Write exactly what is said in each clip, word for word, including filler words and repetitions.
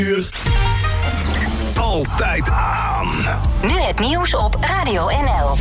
Altijd aan. Nu het nieuws op Radio N L.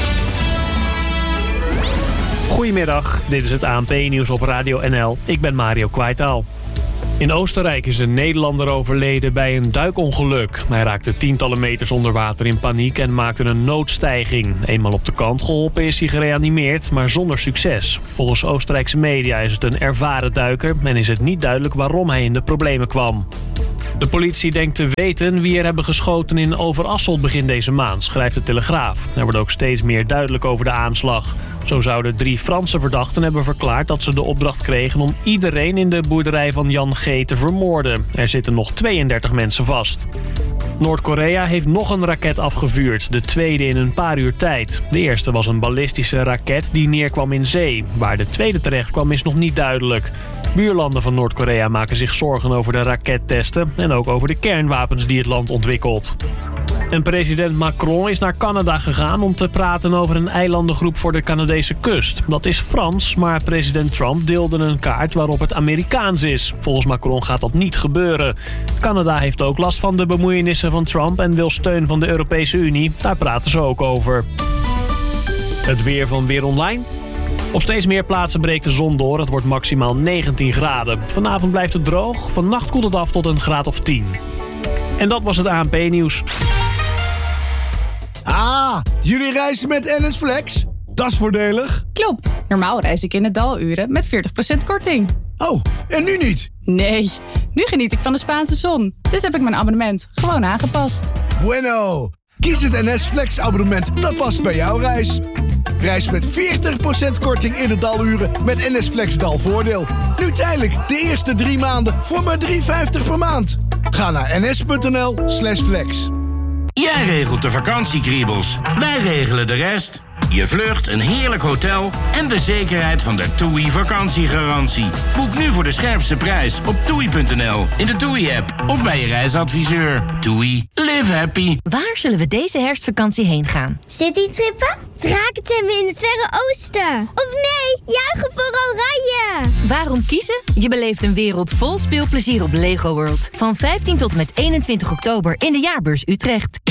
Goedemiddag, dit is het A N P-nieuws op Radio N L. Ik ben Mario Kwijtaal. In Oostenrijk is een Nederlander overleden bij een duikongeluk. Hij raakte tientallen meters onder water in paniek en maakte een noodstijging. Eenmaal op de kant geholpen is hij gereanimeerd, maar zonder succes. Volgens Oostenrijkse media is het een ervaren duiker en is het niet duidelijk waarom hij in de problemen kwam. De politie denkt te weten wie er hebben geschoten in Overasselt begin deze maand, schrijft de Telegraaf. Er wordt ook steeds meer duidelijk over de aanslag. Zo zouden drie Franse verdachten hebben verklaard dat ze de opdracht kregen om iedereen in de boerderij van Jan G. te vermoorden. Er zitten nog tweeëndertig mensen vast. Noord-Korea heeft nog een raket afgevuurd, de tweede in een paar uur tijd. De eerste was een ballistische raket die neerkwam in zee. Waar de tweede terecht kwam is nog niet duidelijk. Buurlanden van Noord-Korea maken zich zorgen over de rakettesten en ook over de kernwapens die het land ontwikkelt. En president Macron is naar Canada gegaan om te praten over een eilandengroep voor de Canadese kust. Dat is Frans, maar president Trump deelde een kaart waarop het Amerikaans is. Volgens Macron gaat dat niet gebeuren. Canada heeft ook last van de bemoeienissen van Trump en wil steun van de Europese Unie. Daar praten ze ook over. Het weer van Weer Online. Op steeds meer plaatsen breekt de zon door. Het wordt maximaal negentien graden. Vanavond blijft het droog. Vannacht koelt het af tot een graad of tien. En dat was het A N P-nieuws. Ah, jullie reizen met N S Flex? Dat is voordelig. Klopt. Normaal reis ik in de daluren met veertig procent korting. Oh, en nu niet? Nee, nu geniet ik van de Spaanse zon. Dus heb ik mijn abonnement gewoon aangepast. Bueno. Kies het N S Flex abonnement dat past bij jouw reis. Reis met veertig procent korting in de daluren met N S Flex dalvoordeel. Nu tijdelijk de eerste drie maanden voor maar drie vijftig per maand. Ga naar ns.nl slash flex. Jij regelt de vakantiekriebels. Wij regelen de rest. Je vlucht, een heerlijk hotel en de zekerheid van de TUI vakantiegarantie. Boek nu voor de scherpste prijs op toei punt n l, in de TUI-app of bij je reisadviseur. TUI, live happy. Waar zullen we deze herfstvakantie heen gaan? Citytrippen? Drakentemmen in het Verre Oosten? Of nee, juichen voor Oranje! Waarom kiezen? Je beleeft een wereld vol speelplezier op Lego World. Van vijftien tot en met eenentwintig oktober in de Jaarbeurs Utrecht.